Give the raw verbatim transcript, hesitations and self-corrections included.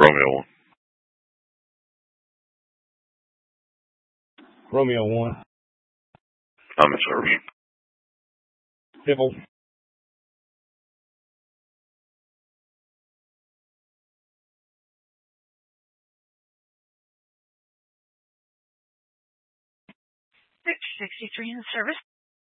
Romeo one. Romeo one. I'm in service. Civil. six sixty-three in service.